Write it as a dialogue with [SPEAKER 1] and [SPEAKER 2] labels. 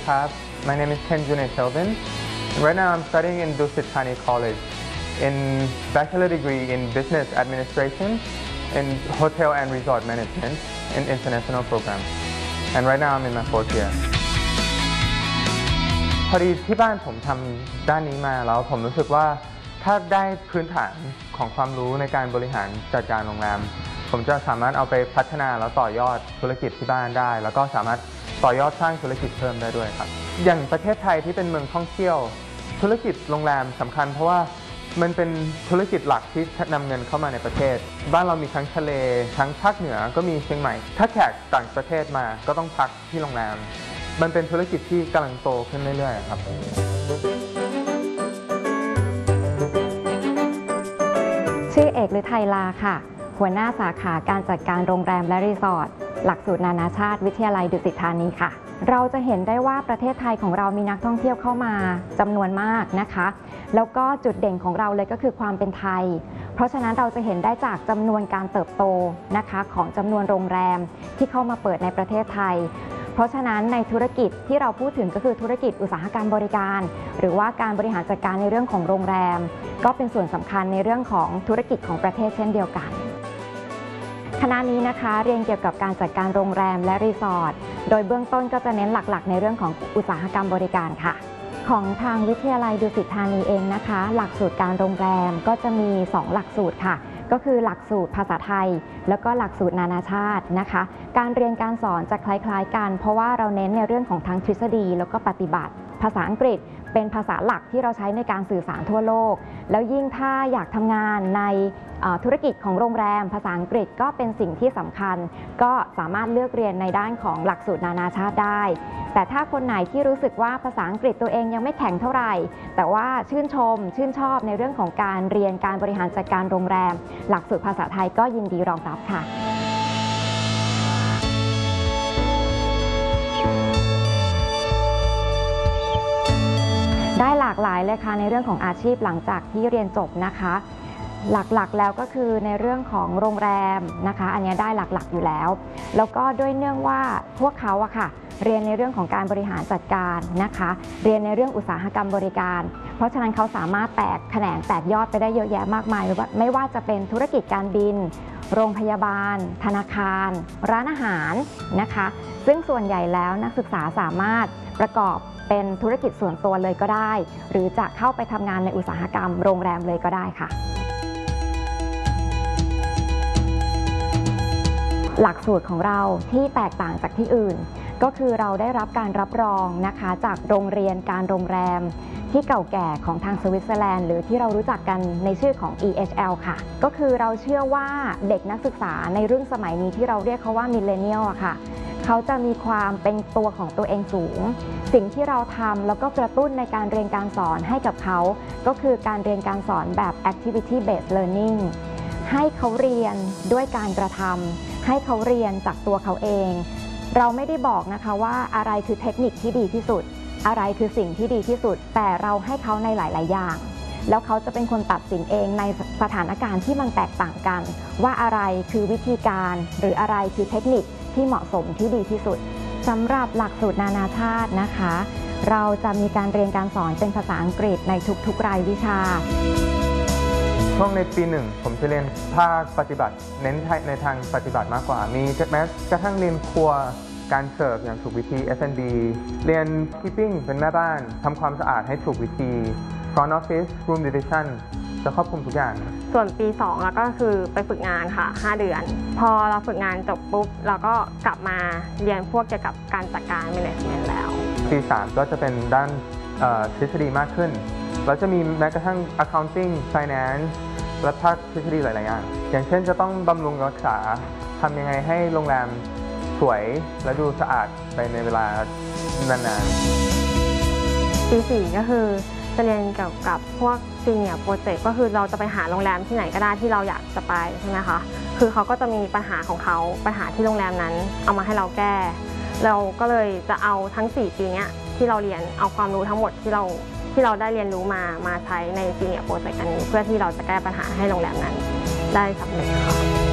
[SPEAKER 1] ครับ My name is Ken Junai Kelvin. Right now I'm studying in Dusit Thani College in bachelor degree in business administration in hotel and resort management in international program. And right now I'm in my fourth year. พอดีที่บ้านผมทำด้านนี้มาแล้วผมรู้สึกว่าถ้าได้พื้นฐานของความรู้ในการบริหารจัดการโรงแรมผมจะสามารถเอาไปพัฒนาแล้วต่อยอดธุรกิจที่บ้านได้แล้วก็สามารถต่อยอดสร้างธุรกิจเพิ่มได้ด้วยครับอย่างประเทศไทยที่เป็นเมืองท่องเที่ยวธุรกิจโรงแรมสำคัญเพราะว่ามันเป็นธุรกิจหลักที่นำเงินเข้ามาในประเทศบ้านเรามีทั้งทะเลทั้งภาคเหนือก็มีเชียงใหม่ถ้าแขกต่างประเทศมาก็ต้องพักที่โรงแรมมันเป็นธุรกิจที่กำลังโตขึ้นเรื่อยๆครับ
[SPEAKER 2] ชื่อเอกฤทัยลาค่ะหัวหน้าสาขาการจัดการโรงแรมและรีสอร์ทหลักสูตรนานาชาติวิทยาลัยดุสิตธานีค่ะเราจะเห็นได้ว่าประเทศไทยของเรามีนักท่องเที่ยวเข้ามาจำนวนมากนะคะแล้วก็จุดเด่นของเราเลยก็คือความเป็นไทยเพราะฉะนั้นเราจะเห็นได้จากจำนวนการเติบโตนะคะของจำนวนโรงแรมที่เข้ามาเปิดในประเทศไทยเพราะฉะนั้นในธุรกิจที่เราพูดถึงก็คือธุรกิจอุตสาหกรรมบริการหรือว่าการบริหารจัดการในเรื่องของโรงแรมก็เป็นส่วนสำคัญในเรื่องของธุรกิจของประเทศเช่นเดียวกันคณะนี้นะคะเรียนเกี่ยวกับการจัดการโรงแรมและรีสอร์ทโดยเบื้องต้นก็จะเน้นหลักๆในเรื่องของอุตสาหกรรมบริการค่ะของทางวิทยาลัยดุสิตธานีเองนะคะหลักสูตรการโรงแรมก็จะมี2หลักสูตรค่ะก็คือหลักสูตรภาษาไทยแล้วก็หลักสูตรนานาชาตินะคะการเรียนการสอนจะคล้ายๆกันเพราะว่าเราเน้นในเรื่องของทั้งทฤษฎีแล้วก็ปฏิบัติภาษาอังกฤษเป็นภาษาหลักที่เราใช้ในการสื่อสารทั่วโลกแล้วยิ่งถ้าอยากทำงานในธุรกิจของโรงแรมภาษาอังกฤษก็เป็นสิ่งที่สำคัญก็สามารถเลือกเรียนในด้านของหลักสูตรนานาชาติได้แต่ถ้าคนไหนที่รู้สึกว่าภาษาอังกฤษตัวเองยังไม่แข็งเท่าไหร่แต่ว่าชื่นชอบในเรื่องของการเรียนการบริหารจัดการโรงแรมหลักสูตรภาษาไทยก็ยินดีรองรับค่ะได้หลากหลายเลยค่ะในเรื่องของอาชีพหลังจากที่เรียนจบนะคะหลักๆแล้วก็คือในเรื่องของโรงแรมนะคะอันนี้ได้หลักๆอยู่แล้วแล้วก็ด้วยเนื่องว่าพวกเขาอะค่ะเรียนในเรื่องของการบริหารจัดการนะคะเรียนในเรื่องอุตสาหกรรมบริการเพราะฉะนั้นเขาสามารถแตกแขนงแตกยอดไปได้เยอะแยะมากมายไม่ว่าจะเป็นธุรกิจการบินโรงพยาบาลธนาคารร้านอาหารนะคะซึ่งส่วนใหญ่แล้วนักศึกษาสามารถประกอบเป็นธุรกิจส่วนตัวเลยก็ได้หรือจะเข้าไปทำงานในอุตสาหกรรมโรงแรมเลยก็ได้ค่ะหลักสูตรของเราที่แตกต่างจากที่อื่นก็คือเราได้รับการรับรองนะคะจากโรงเรียนการโรงแรมที่เก่าแก่ของทางสวิตเซอร์แลนด์หรือที่เรารู้จักกันในชื่อของ EHL ค่ะก็คือเราเชื่อว่าเด็กนักศึกษาในรุ่นสมัยนี้ที่เราเรียกเขาว่ามิลเลนเนียลอะค่ะเขาจะมีความเป็นตัวของตัวเองสูงสิ่งที่เราทำแล้วก็กระตุ้นในการเรียนการสอนให้กับเขาก็คือการเรียนการสอนแบบ activity based learning ให้เขาเรียนด้วยการกระทำให้เขาเรียนจากตัวเขาเองเราไม่ได้บอกนะคะว่าอะไรคือเทคนิคที่ดีที่สุดอะไรคือสิ่งที่ดีที่สุดแต่เราให้เขาในหลายๆอย่างแล้วเขาจะเป็นคนตัดสินเองในสถานการณ์ที่มันแตกต่างกันว่าอะไรคือวิธีการหรืออะไรคือเทคนิคที่เหมาะสมที่ดีที่สุดสำหรับหลักสูตรนานาชาตินะคะเราจะมีการเรียนการสอนเป็นภาษาอังกฤษในทุกๆรายวิชา
[SPEAKER 1] ช่วงในปีหนึ่งผมจะเรียนภาคปฏิบัติเน้นในทางปฏิบัติมากกว่ามีแม้กระทั่งเรียนครัวการเสิร์ฟอย่างถูกวิธี F&B เรียน keeping เป็นแม่บ้านทำความสะอาดให้ถูกวิธี front office room division จะครอบคลุมทุกอย่าง
[SPEAKER 3] ส่วนปี2แล้วก็คือไปฝึกงานค่ะ5 เดือนพอเราฝึกงานจบปุ๊บเราก็กลับมาเรียนพวกเกี่ยวกับการจัดการ management แล้ว
[SPEAKER 1] ปี3ก็จะเป็นด้านทฤษฎีมากขึ้นแล้วจะมีแม้กระทั่ง accounting finance และภาคทฤษฎีหลายๆอย่างอย่างเช่นจะต้องบำรุงรักษาทำยังไงให้โรงแรมสวยและดูสะอาดไปในเวลานาน
[SPEAKER 3] ๆปี4ก็คือจะเรียนเกี่ยวกับพวก senior project ก็คือเราจะไปหาโรงแรมที่ไหนก็ได้ที่เราอยากจะไปใช่ไหมคะคือเขาก็จะมีปัญหาของเขาปัญหาที่โรงแรมนั้นเอามาให้เราแก้เราก็เลยจะเอาทั้ง4 ปีนี้ที่เราเรียนเอาความรู้ทั้งหมดที่เราได้เรียนรู้มาใช้ใน senior project อันนี้เพื่อที่เราจะแก้ปัญหาให้โรงแรมนั้นได้สำเร็จค่ะ